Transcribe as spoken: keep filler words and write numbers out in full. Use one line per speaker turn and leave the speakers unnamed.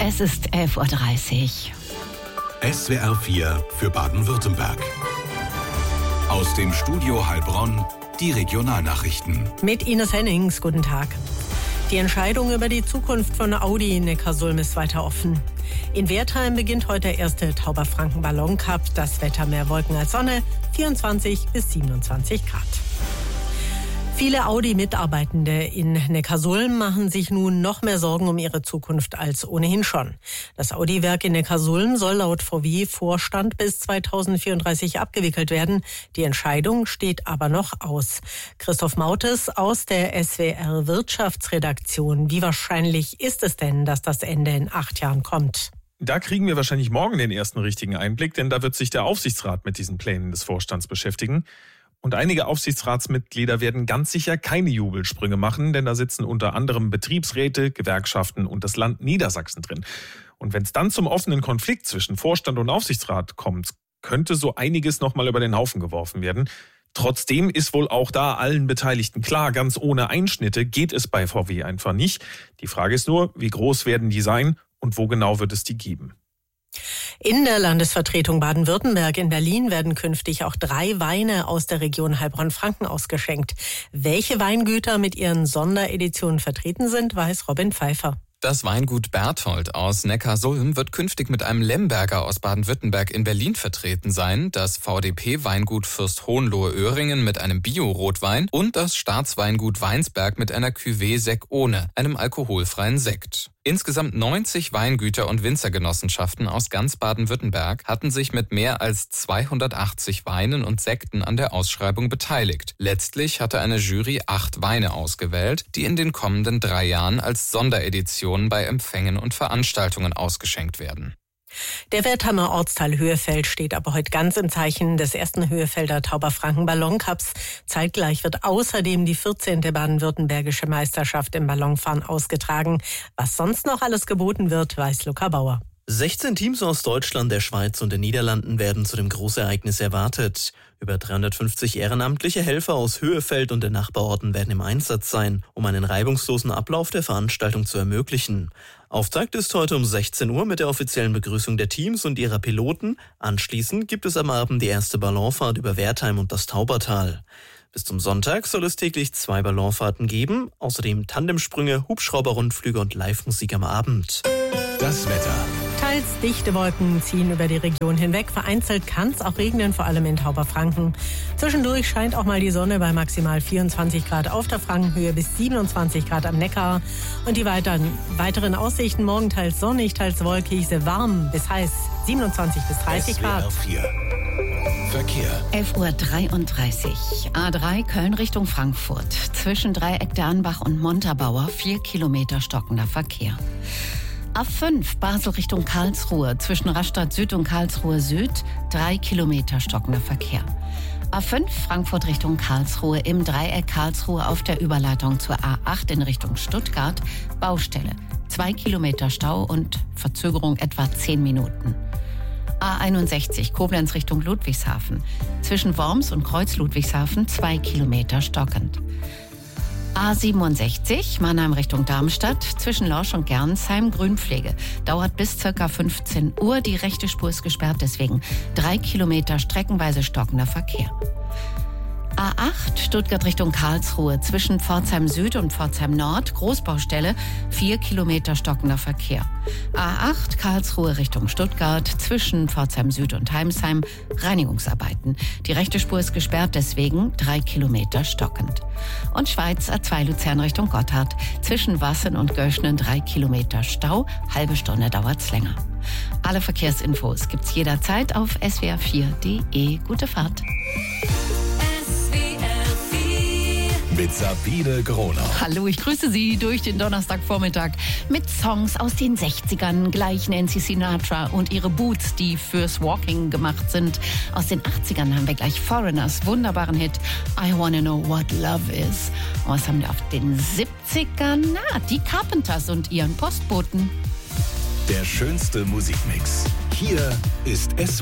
Es ist elf Uhr dreißig.
S W R vier für Baden-Württemberg. Aus dem Studio Heilbronn die Regionalnachrichten.
Mit Ines Hennings, guten Tag. Die Entscheidung über die Zukunft von Audi in Neckarsulm ist weiter offen. In Wertheim beginnt heute der erste Tauberfranken-Ballon-Cup. Das Wetter mehr Wolken als Sonne, vierundzwanzig bis siebenundzwanzig Grad. Viele Audi-Mitarbeitende in Neckarsulm machen sich nun noch mehr Sorgen um ihre Zukunft als ohnehin schon. Das Audi-Werk in Neckarsulm soll laut V W-Vorstand bis zweitausendvierunddreißig abgewickelt werden. Die Entscheidung steht aber noch aus. Christoph Mautes aus der S W R-Wirtschaftsredaktion. Wie wahrscheinlich ist es denn, dass das Ende in acht Jahren kommt?
Da kriegen wir wahrscheinlich morgen den ersten richtigen Einblick, denn da wird sich der Aufsichtsrat mit diesen Plänen des Vorstands beschäftigen. Und einige Aufsichtsratsmitglieder werden ganz sicher keine Jubelsprünge machen, denn da sitzen unter anderem Betriebsräte, Gewerkschaften und das Land Niedersachsen drin. Und wenn es dann zum offenen Konflikt zwischen Vorstand und Aufsichtsrat kommt, könnte so einiges nochmal über den Haufen geworfen werden. Trotzdem ist wohl auch da allen Beteiligten klar, ganz ohne Einschnitte geht es bei V W einfach nicht. Die Frage ist nur, wie groß werden die sein und wo genau wird es die geben?
In der Landesvertretung Baden-Württemberg in Berlin werden künftig auch drei Weine aus der Region Heilbronn-Franken ausgeschenkt. Welche Weingüter mit ihren Sondereditionen vertreten sind, weiß Robin Pfeiffer.
Das Weingut Berthold aus Neckarsulm wird künftig mit einem Lemberger aus Baden-Württemberg in Berlin vertreten sein, das V D P-Weingut Fürst Hohenlohe-Öhringen mit einem Bio-Rotwein und das Staatsweingut Weinsberg mit einer Cuvée Sec ohne, einem alkoholfreien Sekt. Insgesamt neunzig Weingüter und Winzergenossenschaften aus ganz Baden-Württemberg hatten sich mit mehr als zweihundertachtzig Weinen und Sekten an der Ausschreibung beteiligt. Letztlich hatte eine Jury acht Weine ausgewählt, die in den kommenden drei Jahren als Sonderedition bei Empfängen und Veranstaltungen ausgeschenkt werden.
Der Wertheimer Ortsteil Höhefeld steht aber heute ganz im Zeichen des ersten Höhefelder Tauberfranken-Balloncups. Zeitgleich wird außerdem die vierzehnte baden-württembergische Meisterschaft im Ballonfahren ausgetragen. Was sonst noch alles geboten wird, weiß Luca Bauer.
sechzehn Teams aus Deutschland, der Schweiz und den Niederlanden werden zu dem Großereignis erwartet. Über dreihundertfünfzig ehrenamtliche Helfer aus Höhefeld und den Nachbarorten werden im Einsatz sein, um einen reibungslosen Ablauf der Veranstaltung zu ermöglichen. Auftakt ist heute um sechzehn Uhr mit der offiziellen Begrüßung der Teams und ihrer Piloten. Anschließend gibt es am Abend die erste Ballonfahrt über Wertheim und das Taubertal. Bis zum Sonntag soll es täglich zwei Ballonfahrten geben, außerdem Tandemsprünge, Hubschrauberrundflüge und Live-Musik am Abend.
Das Wetter.
Teils dichte Wolken ziehen über die Region hinweg. Vereinzelt kann es auch regnen, vor allem in Tauberfranken. Zwischendurch scheint auch mal die Sonne bei maximal vierundzwanzig Grad auf der Frankenhöhe bis siebenundzwanzig Grad am Neckar. Und die weiteren, weiteren Aussichten morgen teils sonnig, teils wolkig, sehr warm bis heiß, siebenundzwanzig bis dreißig Grad.
S W R vier. Verkehr.
elf Uhr dreiunddreißig. A drei Köln Richtung Frankfurt. Zwischen Dreieck der Anbach und Montabaur vier Kilometer stockender Verkehr. A fünf Basel Richtung Karlsruhe. Zwischen Rastatt Süd und Karlsruhe Süd drei Kilometer stockender Verkehr. A fünf Frankfurt Richtung Karlsruhe im Dreieck Karlsruhe auf der Überleitung zur A acht in Richtung Stuttgart Baustelle. Zwei Kilometer Stau und Verzögerung etwa zehn Minuten. A einundsechzig Koblenz Richtung Ludwigshafen. Zwischen Worms und Kreuz Ludwigshafen zwei Kilometer stockend. A siebenundsechzig Mannheim Richtung Darmstadt. Zwischen Lorsch und Gernsheim Grünpflege. Dauert bis ca. fünfzehn Uhr. Die rechte Spur ist gesperrt, deswegen drei Kilometer streckenweise stockender Verkehr. A acht Stuttgart Richtung Karlsruhe. Zwischen Pforzheim Süd und Pforzheim Nord Großbaustelle vier Kilometer stockender Verkehr. A acht Karlsruhe Richtung Stuttgart. Zwischen Pforzheim Süd und Heimsheim Reinigungsarbeiten. Die rechte Spur ist gesperrt, deswegen drei Kilometer stockend. Und Schweiz A zwei Luzern Richtung Gotthard. Zwischen Wassen und Göschnen drei Kilometer Stau. Halbe Stunde dauert's länger. Alle Verkehrsinfos gibt's jederzeit auf s w r vier punkt de. Gute Fahrt.
Mit Sabine Groner.
Hallo, ich grüße Sie durch den Donnerstagvormittag mit Songs aus den sechzigern, gleich Nancy Sinatra und ihre Boots, die fürs Walking gemacht sind. Aus den achtzigern haben wir gleich Foreigners, wunderbaren Hit I Wanna Know What Love Is. Und was haben wir auf den siebzigern? Na, die Carpenters und ihren Postboten.
Der schönste Musikmix. Hier ist S W R